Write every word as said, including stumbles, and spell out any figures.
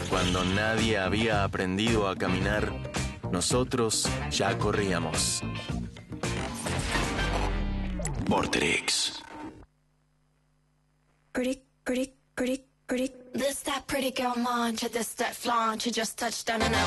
Cuando nadie había aprendido a caminar, nosotros ya corríamos. Vorterix. Pretty, pretty, pretty, pretty. This that pretty girl mantra, this that flaunch, you just touched down and I